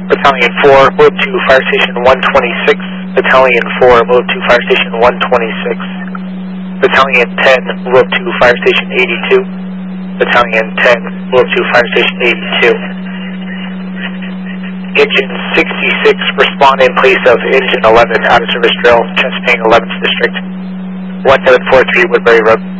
Battalion 4, move to Fire Station 126. Battalion 4, move to Fire Station 126. Battalion 10, move to Fire Station 82. Battalion 10, move to Fire Station 82. Engine 66, respond in place of Engine 11, out of service drill, Chesapeake 11th District, 1743 Woodbury Road.